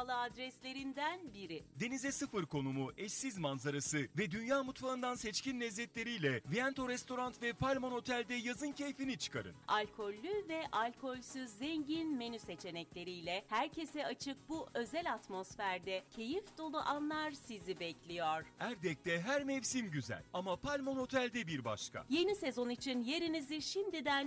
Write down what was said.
pahalı adreslerinden biri. Denize sıfır konumu, eşsiz manzarası ve dünya mutfağından seçkin lezzetleriyle Viento Restoran ve Palmon Otel'de yazın keyfini çıkarın. Alkollü ve alkolsüz zengin menü seçenekleriyle herkese açık bu özel atmosferde keyif dolu anlar sizi bekliyor. Erdek'te her mevsim güzel ama Palmon Otel'de bir başka. Yeni sezon için yerinizi şimdiden